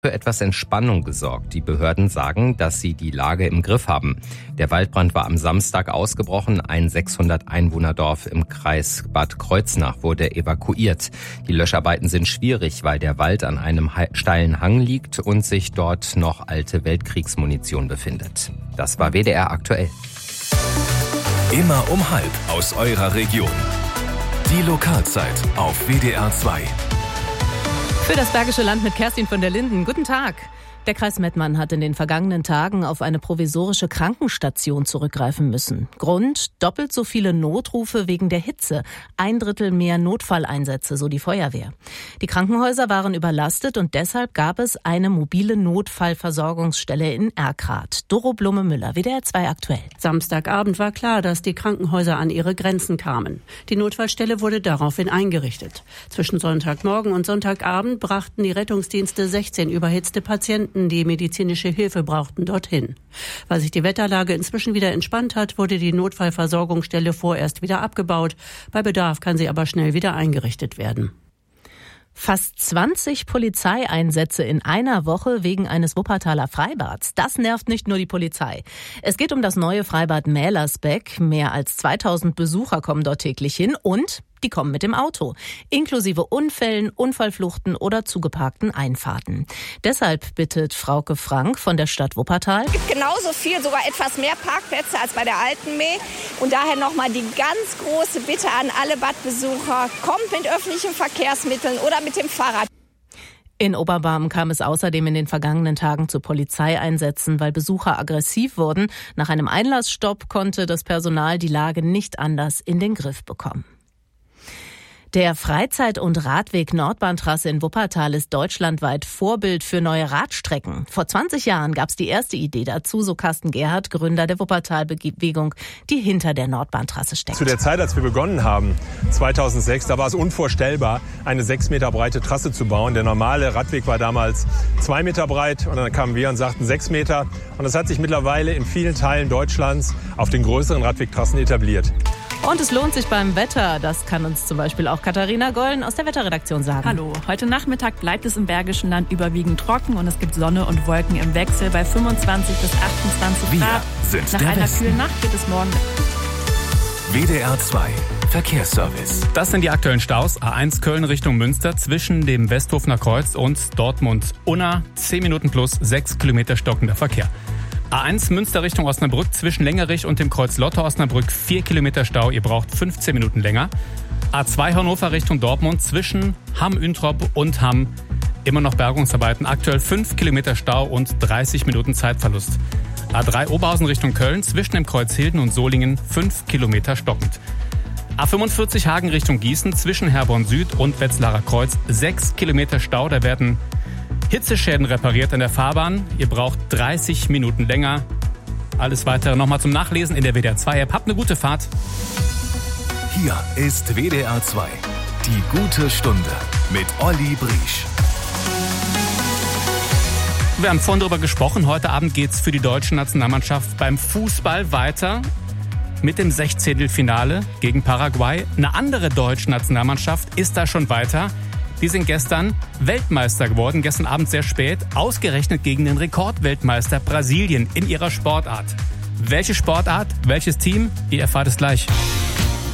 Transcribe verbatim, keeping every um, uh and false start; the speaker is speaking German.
Für etwas Entspannung gesorgt. Die Behörden sagen, dass sie die Lage im Griff haben. Der Waldbrand war am Samstag ausgebrochen. Ein sechshundert Einwohnerdorf im Kreis Bad Kreuznach wurde evakuiert. Die Löscharbeiten sind schwierig, weil der Wald an einem steilen Hang liegt und sich dort noch alte Weltkriegsmunition befindet. Das war W D R aktuell. Immer um halb aus eurer Region. Die Lokalzeit auf W D R zwei. Für das Bergische Land mit Kerstin von der Linden. Guten Tag. Der Kreis Mettmann hat in den vergangenen Tagen auf eine provisorische Krankenstation zurückgreifen müssen. Grund: doppelt so viele Notrufe wegen der Hitze. Ein Drittel mehr Notfalleinsätze, so die Feuerwehr. Die Krankenhäuser waren überlastet und deshalb gab es eine mobile Notfallversorgungsstelle in Erkrath. Doro Blume-Müller, W D R zwei aktuell. Samstagabend war klar, dass die Krankenhäuser an ihre Grenzen kamen. Die Notfallstelle wurde daraufhin eingerichtet. Zwischen Sonntagmorgen und Sonntagabend brachten die Rettungsdienste sechzehn überhitzte Patienten, die medizinische Hilfe brauchten, dorthin. Weil sich die Wetterlage inzwischen wieder entspannt hat, wurde die Notfallversorgungsstelle vorerst wieder abgebaut. Bei Bedarf kann sie aber schnell wieder eingerichtet werden. Fast zwanzig Polizeieinsätze in einer Woche wegen eines Wuppertaler Freibads. Das nervt nicht nur die Polizei. Es geht um das neue Freibad Mälersbeck. Mehr als zweitausend Besucher kommen dort täglich hin und die kommen mit dem Auto, inklusive Unfällen, Unfallfluchten oder zugeparkten Einfahrten. Deshalb bittet Frauke Frank von der Stadt Wuppertal: Es gibt genauso viel, sogar etwas mehr Parkplätze als bei der alten Mee. Und daher nochmal die ganz große Bitte an alle Badbesucher: kommt mit öffentlichen Verkehrsmitteln oder mit dem Fahrrad. In Oberbarm kam es außerdem in den vergangenen Tagen zu Polizeieinsätzen, weil Besucher aggressiv wurden. Nach einem Einlassstopp konnte das Personal die Lage nicht anders in den Griff bekommen. Der Freizeit- und Radweg Nordbahntrasse in Wuppertal ist deutschlandweit Vorbild für neue Radstrecken. Vor zwanzig Jahren gab es die erste Idee dazu, so Carsten Gerhardt, Gründer der Wuppertal-Bewegung, die hinter der Nordbahntrasse steckt. Zu der Zeit, als wir begonnen haben, zweitausendsechs, da war es unvorstellbar, eine sechs Meter breite Trasse zu bauen. Der normale Radweg war damals zwei Meter breit und dann kamen wir und sagten sechs Meter. Und das hat sich mittlerweile in vielen Teilen Deutschlands auf den größeren Radwegtrassen etabliert. Und es lohnt sich beim Wetter. Das kann uns zum Beispiel auch Katharina Gollen aus der Wetterredaktion sagen. Hallo, heute Nachmittag bleibt es im Bergischen Land überwiegend trocken und es gibt Sonne und Wolken im Wechsel bei fünfundzwanzig bis achtundzwanzig Grad. Wir sind Nach der einer Westen. kühlen Nacht geht es morgen. W D R zwei Verkehrsservice. Das sind die aktuellen Staus. A eins Köln Richtung Münster zwischen dem Westhofener Kreuz und Dortmund-Unna. zehn Minuten plus sechs Kilometer stockender Verkehr. A eins Münster Richtung Osnabrück zwischen Längerich und dem Kreuz Lotte-Osnabrück vier Kilometer Stau. Ihr braucht fünfzehn Minuten länger. A zwei Hannover Richtung Dortmund zwischen Hamm-Üntrop und Hamm. Immer noch Bergungsarbeiten. Aktuell fünf Kilometer Stau und dreißig Minuten Zeitverlust. A drei Oberhausen Richtung Köln zwischen dem Kreuz Hilden und Solingen fünf Kilometer stockend. A fünfundvierzig Hagen Richtung Gießen zwischen Herborn Süd und Wetzlarer Kreuz sechs Kilometer Stau. Da werden Hitzeschäden repariert an der Fahrbahn. Ihr braucht dreißig Minuten länger. Alles Weitere nochmal zum Nachlesen in der W D R zwei App. Habt eine gute Fahrt. Hier ist W D R zwei. Die gute Stunde mit Olli Briesch. Wir haben vorhin darüber gesprochen. Heute Abend geht's für die deutsche Nationalmannschaft beim Fußball weiter mit dem Sechzehntelfinale gegen Paraguay. Eine andere deutsche Nationalmannschaft ist da schon weiter. Die sind gestern Weltmeister geworden, gestern Abend sehr spät, ausgerechnet gegen den Rekordweltmeister Brasilien in ihrer Sportart. Welche Sportart, welches Team? Ihr erfahrt es gleich.